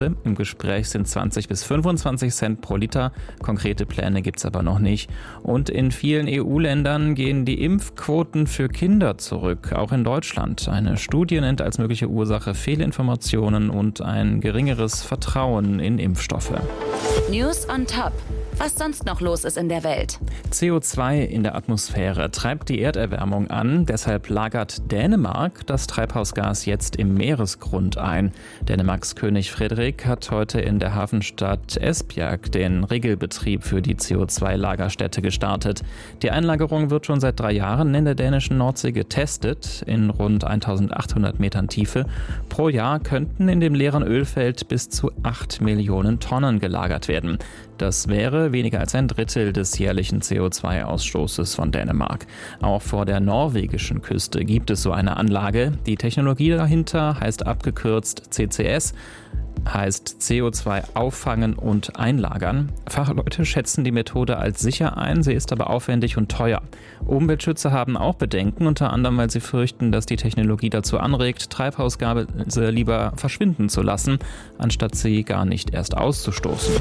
Im Gespräch sind 20 bis 25 Cent pro Liter. Konkrete Pläne gibt es aber noch nicht. Und in vielen EU-Ländern gehen die Impfquoten für Kinder zurück, auch in Deutschland. Eine Studie nennt als mögliche Ursache Fehlinformationen und ein geringeres Vertrauen in Impfstoffe. News on Top. Was sonst noch los ist in der Welt. CO2 in der Atmosphäre treibt die Erderwärmung an. Deshalb lagert Dänemark das Treibhausgas jetzt im Meeresgrund ein. Dänemarks König Frederik hat heute in der Hafenstadt Esbjerg den Regelbetrieb für die CO2-Lagerstätte gestartet. Die Einlagerung wird schon seit 3 Jahren in der dänischen Nordsee getestet, in rund 1800 Metern Tiefe. Pro Jahr könnten in dem leeren Ölfeld bis zu 8 Millionen Tonnen gelagert werden. Das wäre weniger als ein Drittel des jährlichen CO2-Ausstoßes von Dänemark. Auch vor der norwegischen Küste gibt es so eine Anlage. Die Technologie dahinter heißt abgekürzt CCS, heißt CO2 auffangen und einlagern. Fachleute schätzen die Methode als sicher ein, sie ist aber aufwendig und teuer. Umweltschützer haben auch Bedenken, unter anderem, weil sie fürchten, dass die Technologie dazu anregt, Treibhausgase lieber verschwinden zu lassen, anstatt sie gar nicht erst auszustoßen.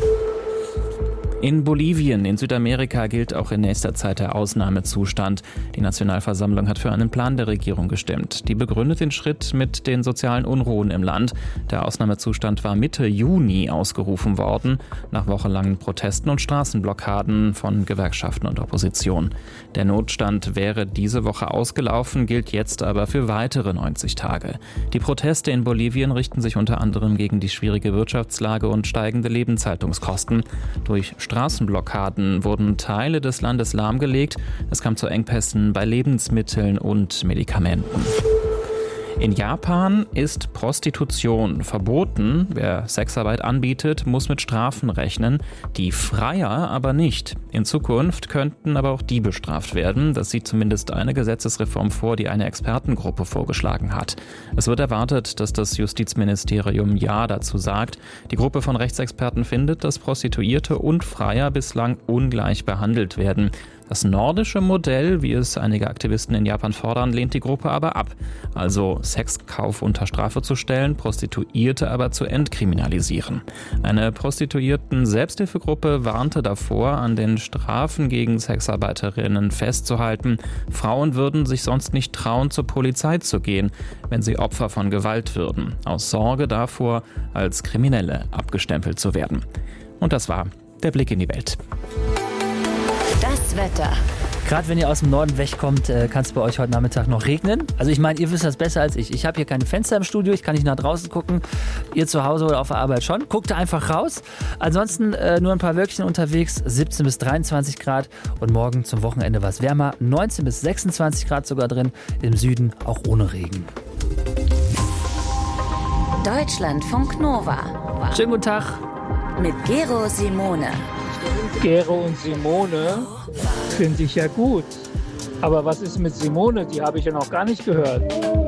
In Bolivien, in Südamerika, gilt auch in nächster Zeit der Ausnahmezustand. Die Nationalversammlung hat für einen Plan der Regierung gestimmt. Die begründet den Schritt mit den sozialen Unruhen im Land. Der Ausnahmezustand war Mitte Juni ausgerufen worden, nach wochenlangen Protesten und Straßenblockaden von Gewerkschaften und Opposition. Der Notstand wäre diese Woche ausgelaufen, gilt jetzt aber für weitere 90 Tage. Die Proteste in Bolivien richten sich unter anderem gegen die schwierige Wirtschaftslage und steigende Lebenshaltungskosten. Durch Straßenblockaden wurden Teile des Landes lahmgelegt. Es kam zu Engpässen bei Lebensmitteln und Medikamenten. In Japan ist Prostitution verboten. Wer Sexarbeit anbietet, muss mit Strafen rechnen. Die Freier aber nicht. In Zukunft könnten aber auch die bestraft werden. Das sieht zumindest eine Gesetzesreform vor, die eine Expertengruppe vorgeschlagen hat. Es wird erwartet, dass das Justizministerium Ja dazu sagt. Die Gruppe von Rechtsexperten findet, dass Prostituierte und Freier bislang ungleich behandelt werden. Das nordische Modell, wie es einige Aktivisten in Japan fordern, lehnt die Gruppe aber ab. Also Sexkauf unter Strafe zu stellen, Prostituierte aber zu entkriminalisieren. Eine Prostituierten-Selbsthilfegruppe warnte davor, an den Strafen gegen Sexarbeiterinnen festzuhalten. Frauen würden sich sonst nicht trauen, zur Polizei zu gehen, wenn sie Opfer von Gewalt würden, aus Sorge davor, als Kriminelle abgestempelt zu werden. Und das war der Blick in die Welt. Das Wetter. Gerade wenn ihr aus dem Norden wegkommt, kann es bei euch heute Nachmittag noch regnen. Also ich meine, ihr wisst das besser als ich. Ich habe hier keine Fenster im Studio, ich kann nicht nach draußen gucken. Ihr zu Hause oder auf der Arbeit schon. Guckt da einfach raus. Ansonsten nur ein paar Wölkchen unterwegs, 17 bis 23 Grad. Und morgen zum Wochenende was wärmer, 19 bis 26 Grad sogar drin. Im Süden auch ohne Regen. Deutschlandfunk Nova. Schönen guten Tag. Mit Gero Simone. Gero und Simone finde ich ja gut. Aber was ist mit Simone? Die habe ich ja noch gar nicht gehört.